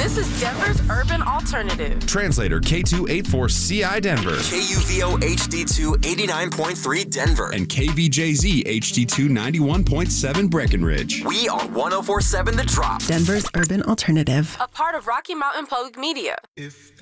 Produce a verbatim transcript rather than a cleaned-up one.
This is Denver's Urban Alternative. Translator K two eighty-four C I Denver. K U V O H D two eighty-nine point three Denver. And K V J Z H D two ninety-one point seven Breckenridge. We are one oh four point seven The Drop. Denver's Urban Alternative. A part of Rocky Mountain Public Media. If